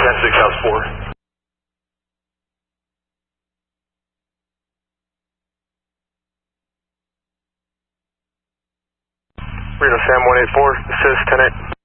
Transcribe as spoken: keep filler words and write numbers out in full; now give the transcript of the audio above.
ten six house four. Reno Sam one eight four, assist ten eight.